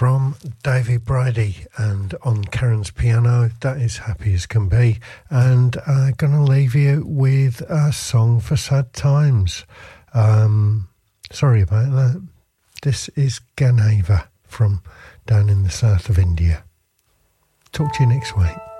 from David Bridie, and on Karen's piano, that is Happy as Can Be. And I'm going to leave you with a song for sad times. Sorry about that. This is Ganeva from down in the south of India. Talk to you next week.